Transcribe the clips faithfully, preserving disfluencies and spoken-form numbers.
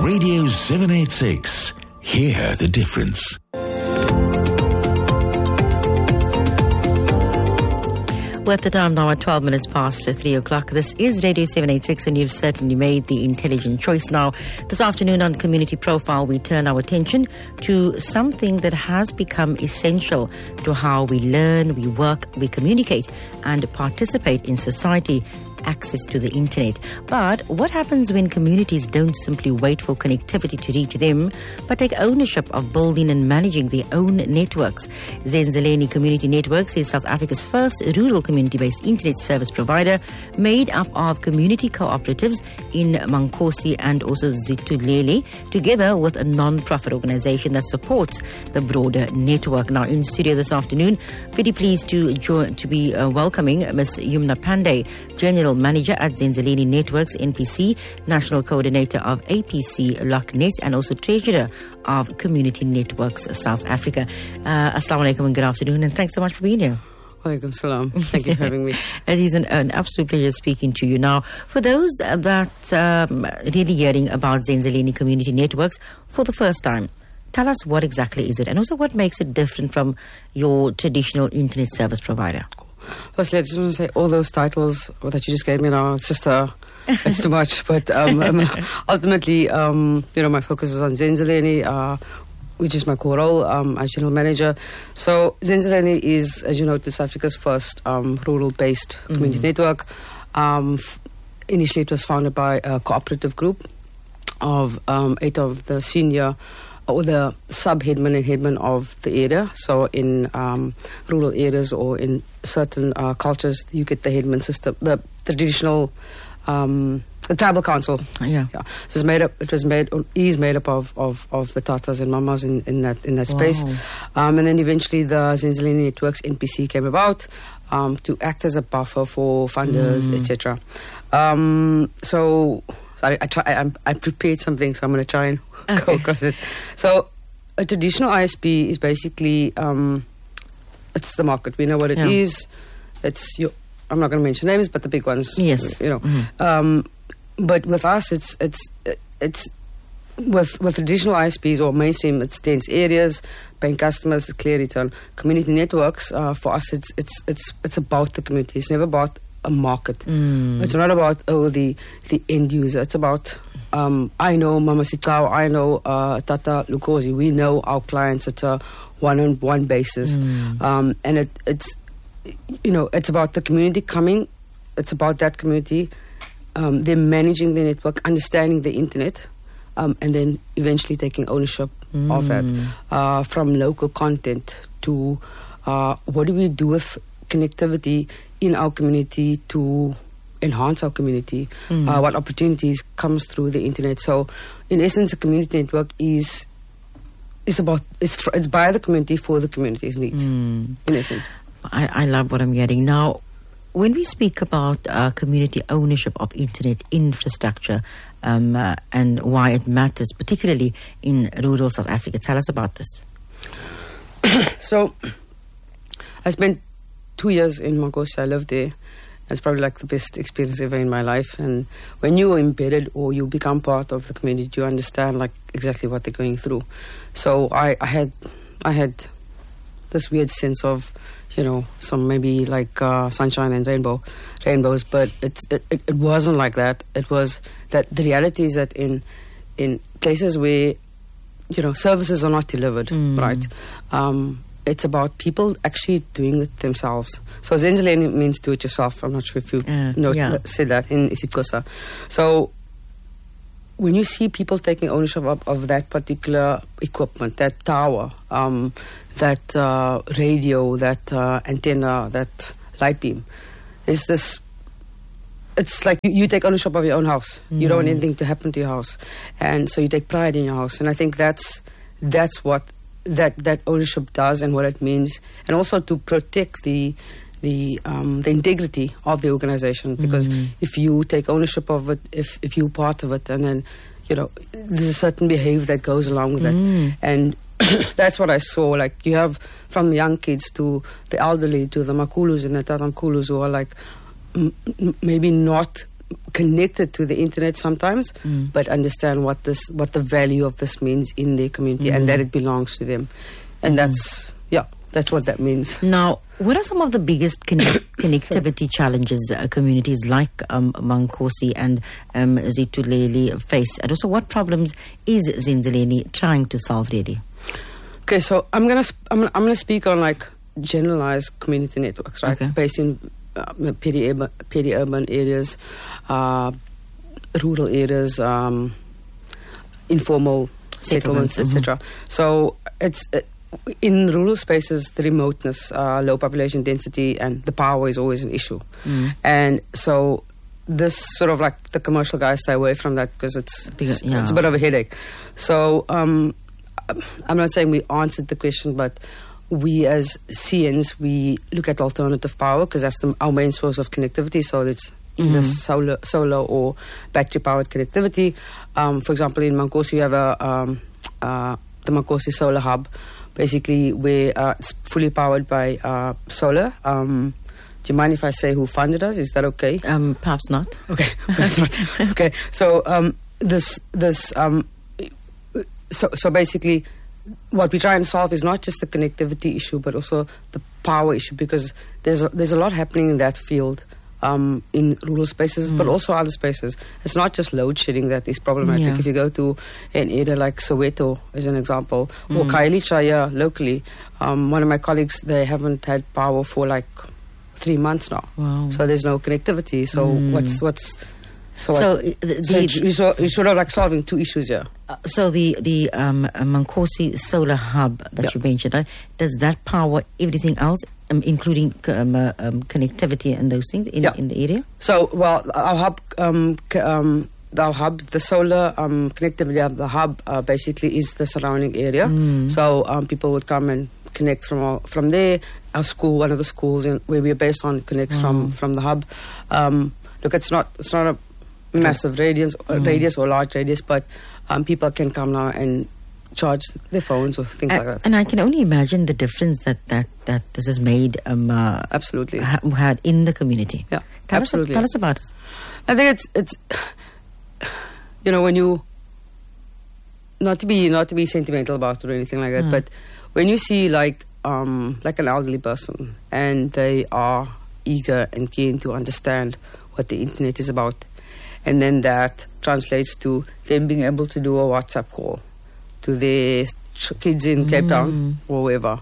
Radio seven eighty-six. Hear the difference. With the time now at twelve minutes past three o'clock. This is Radio seven eighty-six, and you've certainly made the intelligent choice. Now, this afternoon on Community Profile, we turn our attention to something that has become essential to how we learn, we work, we communicate, and participate in society: access to the internet. But what happens when communities don't simply wait for connectivity to reach them, but take ownership of building and managing their own networks? Zenzaleni Community Networks is South Africa's first rural community-based internet service provider, made up of community cooperatives in Mankosi and also Zitulele, together with a non-profit organization that supports the broader network. Now, in studio this afternoon, very pleased to join, to be uh, welcoming Miz Yumna Pandey, General Manager at Zenzaleni Networks N P C, National Coordinator of A P C LockNet, and also Treasurer of Community Networks South Africa. Uh, Assalamu alaikum and good afternoon, and thanks so much for being here. Walaikum salam. Thank you for having me. It is an, an absolute pleasure speaking to you. Now, for those that um, really hearing about Zenzaleni Community Networks for the first time, tell us what exactly is it, and also what makes it different from your traditional internet service provider. Firstly, I just want to say all those titles that you just gave me now, it's just uh, it's too much. But um, I mean, ultimately, um, you know, my focus is on Zenzaleni, uh, which is my core role um, as General Manager. So Zenzaleni is, as you know, South Africa's first um, rural-based mm-hmm. community network. Um, f- initially, it was founded by a cooperative group of um, eight of the senior or the sub-headmen and headmen of the area. So in um, rural areas or in certain uh, cultures, you get the headman system, the, the traditional, um, the tribal council. Yeah. yeah. So it's made up. It was made. Is made up of, of, of the Tatas and Mamas in, in that in that wow. space. Um, and then eventually the Zenzaleni Networks N P C came about um, to act as a buffer for funders, mm. et cetera. Um, so. I, I, try, I, I prepared something, so I'm going to try and okay. go across it. So, a traditional I S P is basically um, it's the market. We know what it yeah. is. It's your, I'm not going to mention names, but the big ones. Yes, you know. Mm-hmm. Um, but with us, it's it's it's with with traditional I S Ps or mainstream. It's dense areas, paying customers, clear return. Community networks uh, for us, it's it's it's it's about the community. It's never about a market. Mm. It's not about oh the the end user. It's about um, I know Mama Sitao, I know uh, Tata Lukosi. We know our clients at a one on one basis, mm. um, and it, it's you know it's about the community coming. It's about that community, um, them managing the network, understanding the internet, um, and then eventually taking ownership mm. of it. Uh, from local content to uh, what do we do with connectivity in our community to enhance our community, mm. uh, what opportunities comes through the internet. So, in essence, a community network is is about it's fr- it's by the community for the community's needs. Mm. In essence, I, I love what I'm getting now. When we speak about uh, community ownership of internet infrastructure um, uh, and why it matters, particularly in rural South Africa, tell us about this. So, I spent two years in Mankosi. I lived there. It's probably like the best experience ever in my life. And when you're embedded or you become part of the community, you understand like exactly what they're going through. So I, I had, I had this weird sense of, you know, some maybe like uh, sunshine and rainbow, rainbows, but it, it it wasn't like that. It was that the reality is that in in places where, you know, services are not delivered, mm. right? Um, It's about people actually doing it themselves. So Zenzaleni means do it yourself. I'm not sure if you uh, know yeah. said that in isiXhosa. So when you see people taking ownership of, of that particular equipment, that tower, um, that uh, radio, that uh, antenna, that light beam, is this. It's like you, you take ownership of your own house. Mm. You don't want anything to happen to your house, and so you take pride in your house. And I think that's that's what. that that ownership does and what it means, and also to protect the the um, the integrity of the organization, because mm. if you take ownership of it, if if you're part of it, and then you know there's a certain behavior that goes along with mm. it, and that's what I saw. Like you have from young kids to the elderly to the Makulus and the Tatamkulus who are like m- m- maybe not connected to the internet sometimes, mm. but understand what this, what the value of this means in their community, mm. and that it belongs to them, and mm. that's yeah, that's what that means. Now, what are some of the biggest connect- connectivity challenges uh, communities like um, Mankosi and um, Zituleli face, and also what problems is Zenzileni trying to solve, really? Okay, so I'm gonna sp- I'm, I'm gonna speak on like generalized community networks, right? Okay. Based in uh, peri-urban, peri-urban areas, uh, rural areas, um, informal settlements, mm-hmm. et cetera. So it's uh, in rural spaces, the remoteness, uh, low population density, and the power is always an issue. Mm. And so this sort of like the commercial guys stay away from that because it's because, yeah. it's a bit of a headache. So um, I'm not saying we answered the question, but we as C Ns, we look at alternative power because that's the, our main source of connectivity. So it's either mm-hmm. solar, solar or battery-powered connectivity. Um, for example, in Mankosi, we have a, um, uh, the Mankosi Solar Hub, basically where uh, it's fully powered by uh, solar. Um, do you mind if I say who funded us? Is that okay? Um, perhaps not. Okay, perhaps not. Okay, so um, this this um, so so basically, what we try and solve is not just the connectivity issue, but also the power issue, because there's a, there's a lot happening in that field. Um, in rural spaces, mm. but also other spaces. It's not just load shedding that is problematic. Yeah. If you go to an area like Soweto, as an example, mm. or Khayelitsha, yeah, locally, um, one of my colleagues, they haven't had power for like three months now. Wow. So there's no connectivity. So mm. what's what's so, so, what, the, so you, so you're sort of like solving two issues here. Uh, so the the um, Mankosi Solar Hub that yeah. you mentioned, right, does that power everything else? Um, including um, uh, um, connectivity and those things in, yeah. in the area? So, well, our hub, um, c- um, our hub, the solar um, connectivity of the hub uh, basically is the surrounding area. Mm. So um, people would come and connect from our, from there. Our school, one of the schools in, where we are based on, connects wow. from, from the hub. Um, look, it's not it's not a massive radius, mm. radius or large radius, but um, people can come now and charge their phones or things uh, like that. And I can only imagine the difference that, that, that this has made um, uh, absolutely ha- had in the community. Yeah, tell absolutely. Us, tell us about it. I think it's it's you know, when you not to be not to be sentimental about it or anything like that, mm. but when you see like um, like an elderly person and they are eager and keen to understand what the internet is about, and then that translates to them being able to do a WhatsApp call to their kids in Cape mm. Town or wherever.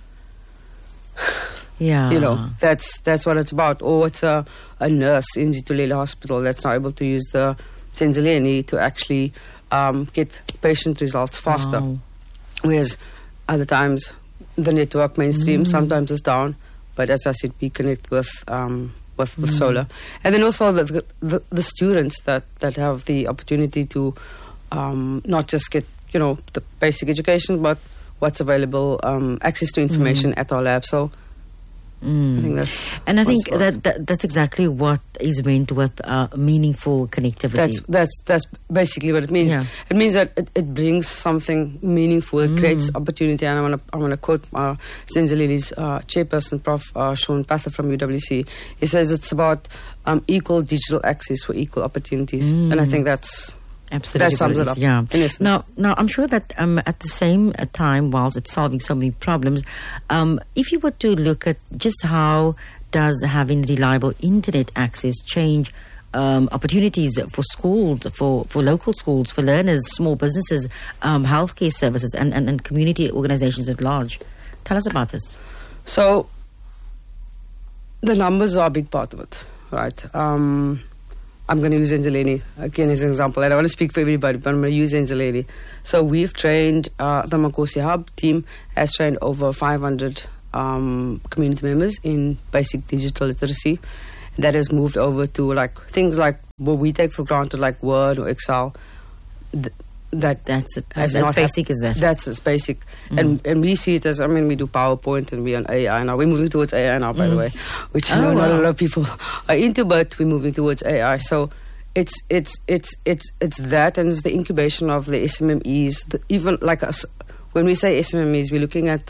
Yeah. You know, that's that's what it's about. Or it's a, a nurse in Zituleli Hospital that's not able to use the Zenzileni to actually um, get patient results faster. Wow. Whereas other times the network mainstream mm. sometimes is down, but as I said, we connect with um, with, with mm. solar. And then also the, the, the students that, that have the opportunity to um, not just get you know, the basic education, but what's available, um, access to information mm. at our lab. So mm. I think that's... And I think that, that that's exactly what is meant with uh, meaningful connectivity. That's that's that's basically what it means. Yeah. It means that it, it brings something meaningful. It mm. creates opportunity. And I want to I want to quote uh, Zenzileli's uh, chairperson, Professor Uh, Sean Pather from U W C. He says it's about um, equal digital access for equal opportunities. Mm. And I think that's... Absolutely. That sums it up. Yeah. Now, now, I'm sure that um, at the same time, whilst it's solving so many problems, um, if you were to look at just how does having reliable internet access change um, opportunities for schools, for, for local schools, for learners, small businesses, um, healthcare services, and, and, and community organizations at large. Tell us about this. So, the numbers are a big part of it, right? Um, I'm going to use Zenzileni again as an example. I don't want to speak for everybody, but I'm going to use Zenzileni. So we've trained, uh, the Mankosi Hub team has trained over five hundred um, community members in basic digital literacy. That has moved over to like things like what we take for granted, like Word or Excel. Th- that that's as, as basic hap- as that. That's as basic, mm. and and we see it as, I mean, we do PowerPoint and we're on A I now. We're moving towards A I now, by mm. the way, which I know oh, not wow. a lot of people are into, but we're moving towards A I. So it's it's it's it's it's that, and it's the incubation of the S M M Es. The, even like us, when we say S M M Es, we're looking at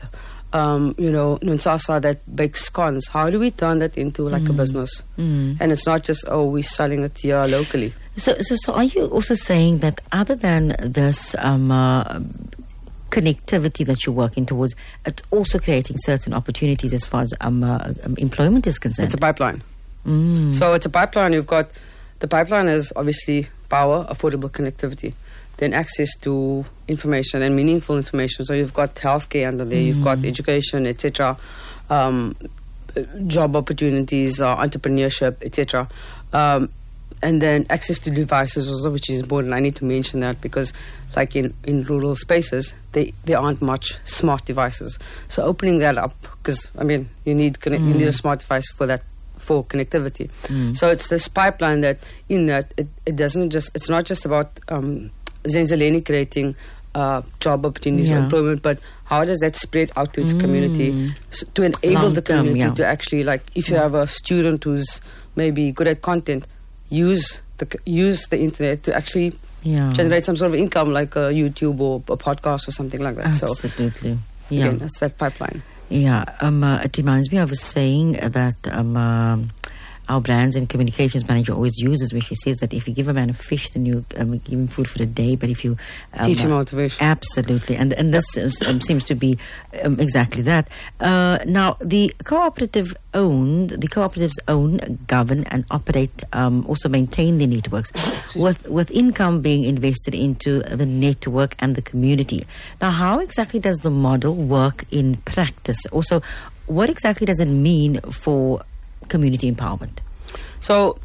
um, you know, Nunsasa that bakes scones. How do we turn that into like mm. a business? Mm. And it's not just, oh, we're selling it here locally. So, so, so are you also saying that other than this um, uh, connectivity that you're working towards, it's also creating certain opportunities as far as um, uh, um, employment is concerned? It's a pipeline. Mm. So it's a pipeline. You've got, the pipeline is obviously power, affordable connectivity, then access to information and meaningful information. So you've got healthcare under there, mm. you've got education, et cetera, um, job opportunities, uh, entrepreneurship, et cetera. Um, and then access to devices also, which is important. I need to mention that because like in, in rural spaces, they, there aren't much smart devices. So opening that up, because, I mean, you need mm. you need a smart device for that, for connectivity. Mm. So it's this pipeline that in that, it, it doesn't just, it's not just about um, Zenzaleni creating uh, job opportunities yeah. or employment, but how does that spread out to its mm. community so, to enable Long the community term, yeah. to actually, like, if you yeah. have a student who's maybe good at content, use the use the internet to actually yeah. generate some sort of income, like a YouTube or a podcast or something like that. Absolutely. So, yeah. again, that's that pipeline. Yeah, um, uh, it reminds me, I was saying that um, uh, our brands and communications manager always uses, where she says that if you give a man a fish, then you um, give him food for the day. But if you um, teach him motivation, absolutely, and and this is, um, seems to be um, exactly that. Uh, now, the cooperative owned, the cooperatives own, govern, and operate, um, also maintain the networks, with with income being invested into the network and the community. Now, how exactly does the model work in practice? Also, what exactly does it mean for community empowerment? So,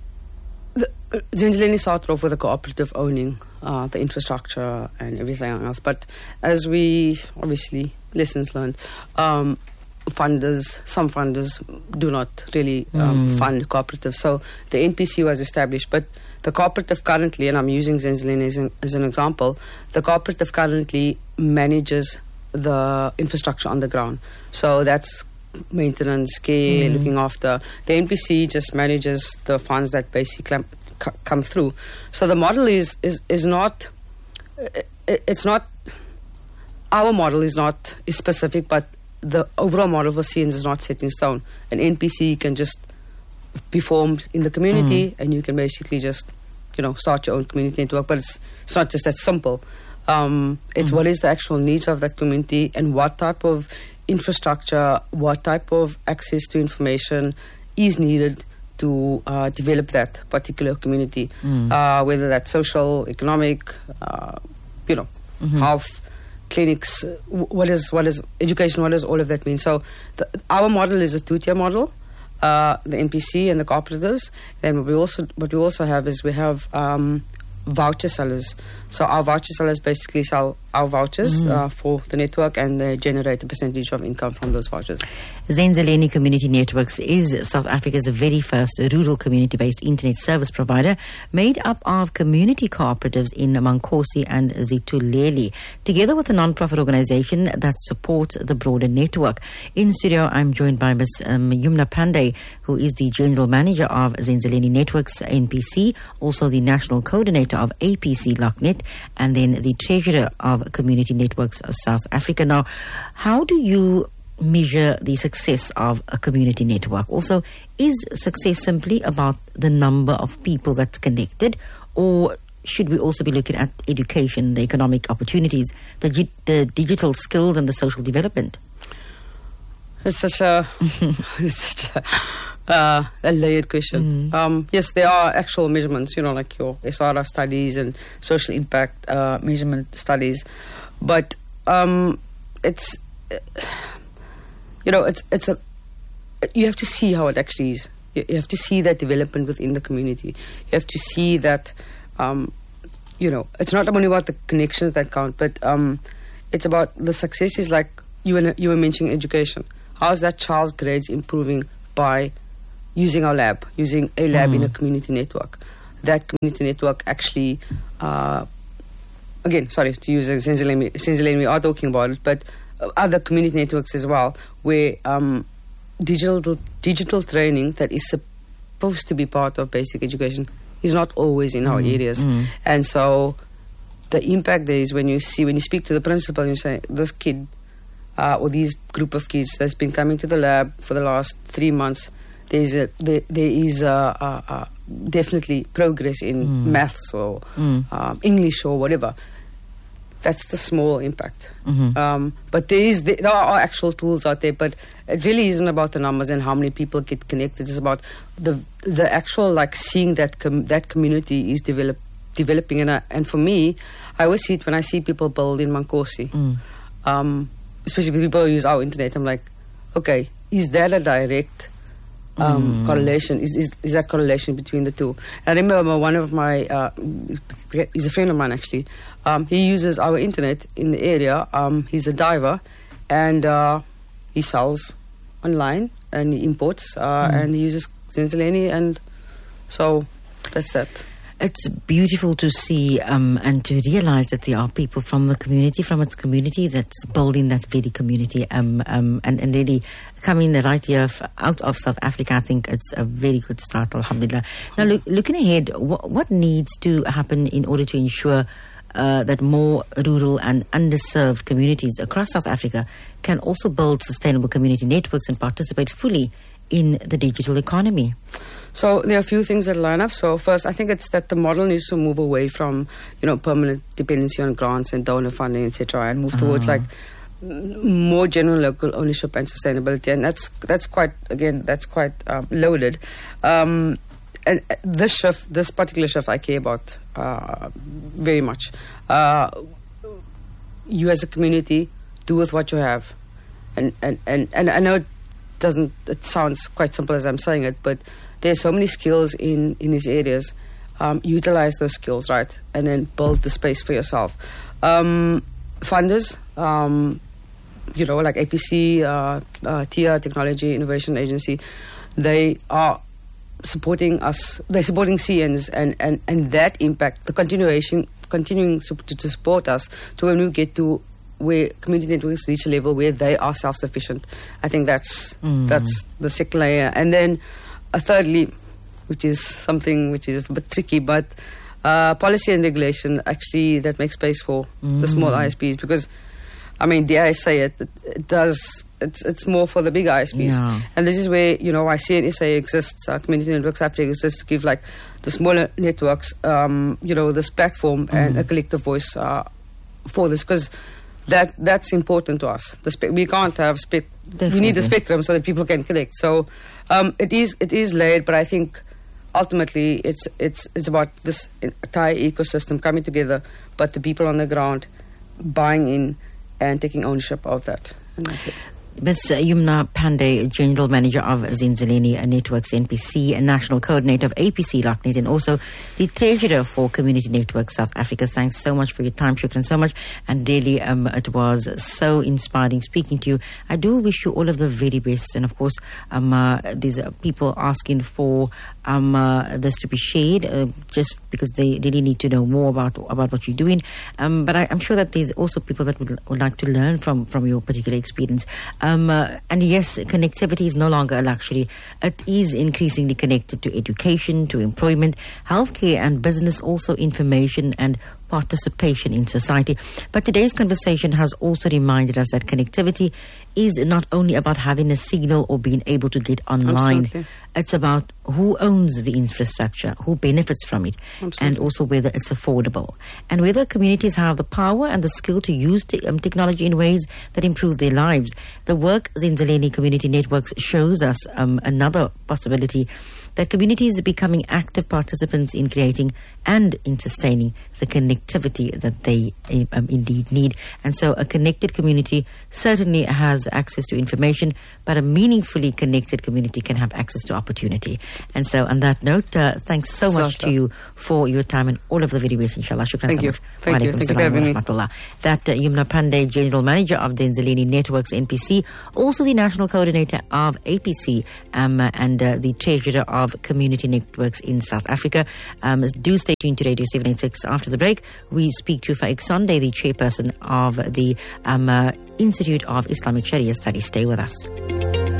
Zenzaleni started off with a cooperative owning uh, the infrastructure and everything else. But as we obviously lessons learned, um, funders, some funders do not really um, mm. fund cooperatives. So the N P C was established, but the cooperative currently, and I'm using Zenzaleni as an, as an example, the cooperative currently manages the infrastructure on the ground. So that's maintenance, care, mm. looking after. The N P C just manages the funds that basically c- come through. So the model is is is not. It, it's not. Our model is not is specific, but the overall model for C N Z is not set in stone. An N P C can just be formed in the community, mm. and you can basically just, you know, start your own community network. But it's it's not just that simple. Um, it's mm. what is the actual needs of that community and what type of infrastructure, what type of access to information is needed to uh, develop that particular community, mm. uh, whether that's social, economic, uh, you know, mm-hmm. health, clinics, what is what is education, what does all of that mean? So the, our model is a two-tier model, uh, the N P C and the cooperatives. And what we also what we also have is we have um, voucher sellers. So our voucher sellers basically sell our vouchers mm. uh, for the network, and they generate a percentage of income from those vouchers. Zenzaleni Community Networks is South Africa's very first rural community-based internet service provider, made up of community cooperatives in Mankosi and Zituleli, together with a non-profit organization that supports the broader network. In studio, I'm joined by Miz Um, Yumna Pandey, who is the General Manager of Zenzaleni Networks N P C, also the National Coordinator of A P C LockNet, and then the Treasurer of Community Networks of South Africa. Now, how do you measure the success of a community network? Also, is success simply about the number of people that's connected, or should we also be looking at education, the economic opportunities, the, gi- the digital skills, and the social development? It's such a it's such a, uh, a layered question. Mm. Um, yes, there are actual measurements, you know, like your S R R studies and social impact uh, measurement studies, but um, it's uh, you know, it's it's a you have to see how it actually is. You, you have to see that development within the community. You have to see that, um, you know, it's not only about the connections that count, but um, it's about the successes. Like you were, you were mentioning education. How is that child's grades improving by using our lab, using a lab mm. in a community network? That community network actually, uh, again, sorry to use Zenzaleni, we are talking about it, but other community networks as well, where um, digital digital training that is supposed to be part of basic education is not always in mm. our areas. Mm. And so the impact there is when you see, when you speak to the principal and you say, this kid uh, or these group of kids that's been coming to the lab for the last three months. There's a, there, there is a, a, a definitely progress in mm. maths or mm. um, English or whatever. That's the small impact. Mm-hmm. Um, but there is the, there are actual tools out there, but it really isn't about the numbers and how many people get connected. It's about the the actual, like, seeing that com- that community is develop, developing. And, I, and for me, I always see it when I see people build in Mankosi. Mm. Um, especially people who use our internet. I'm like, okay, is that a direct um, mm. correlation? Is, is is that correlation between the two? I remember one of my, uh, he's a friend of mine actually, um, he uses our internet in the area. Um, he's a diver and uh, he sells online and he imports uh, mm. and he uses Zinzaleni, and so that's that. It's beautiful to see um, and to realize that there are people from the community, from its community, that's building that very community um, um, and, and really coming the right here f- out of South Africa. I think it's a very good start, alhamdulillah. Now, look, looking ahead, wh- what needs to happen in order to ensure uh, that more rural and underserved communities across South Africa can also build sustainable community networks and participate fully in the digital economy? So there are a few things that line up. So first, I think it's that the model needs to move away from, you know, permanent dependency on grants and donor funding, et cetera, and move towards uh-huh. like m- more general local ownership and sustainability. And that's that's quite again that's quite um, loaded. Um, and this shift, this particular shift, I care about uh, very much. Uh, you as a community do with what you have, and and and, and I know it doesn't. It sounds quite simple as I'm saying it, but there's so many skills in, in these areas. Um, utilize those skills, right? And then build the space for yourself. Um, funders, um, you know, like A P C, uh, uh, T I A, Technology Innovation Agency, they are supporting us. They're supporting C Ns, and, and, and that impact, the continuation, continuing to, to support us to when we get to where community networks reach a level where they are self-sufficient. I think that's mm. that's the second layer. And then Uh, thirdly, which is something which is a bit tricky, but uh, policy and regulation actually that makes space for mm. the small I S Ps, because, I mean, dare I say it, it, it does, it's it's more for the big I S Ps. Yeah. And this is where, you know, I C N S A exists, uh, Community Networks Africa exists to give, like, the smaller networks, um, you know, this platform mm. and a collective voice uh, for this, because that that's important to us. The spe- we can't have spec. We need the spectrum so that people can connect. So um, it is it is laid, but I think ultimately it's it's it's about this entire ecosystem coming together, but the people on the ground buying in and taking ownership of that, and that's it. Miz Yumna Pandey, General Manager of Zinzaleni Networks N P C and National Coordinator of A P C LockNet, and also the Treasurer for Community Networks South Africa. Thanks so much for your time, shukran so much. And really, um, it was so inspiring speaking to you. I do wish you all of the very best. And of course, um, uh, there's uh, people asking for um, uh, this to be shared uh, just because they really need to know more about about what you're doing. Um, but I, I'm sure that there's also people that would, would like to learn from, from your particular experience. Um, uh, and yes, connectivity is no longer a luxury. It is increasingly connected to education, to employment, healthcare and business, also information and participation in society. But today's conversation has also reminded us that connectivity is not only about having a signal or being able to get online. Absolutely. It's about who owns the infrastructure, who benefits from it, Absolutely. and also whether it's affordable, and whether communities have the power and the skill to use te- um, technology in ways that improve their lives. The work Zinzaleni Community Networks shows us um, another possibility, that communities are becoming active participants in creating and in sustaining the connectivity that they um, indeed need. And so a connected community certainly has access to information, but a meaningfully connected community can have access to opportunity. And so on that note, uh, thanks so much to you for your time and all of the very best, inshallah. Shukran Thank so you. much. Thank you. Thank you for having me. That uh, Yumna Pandey, General Manager of Zinzaleni Networks N P C, also the National Coordinator of A P C um, and uh, the Treasurer of Community Networks in South Africa. Um, do stay tuned to Radio seven eighty-six. After the break, we speak to Faik Sunday, the Chairperson of the um, uh, Institute of Islamic Sharia Studies. Stay with us.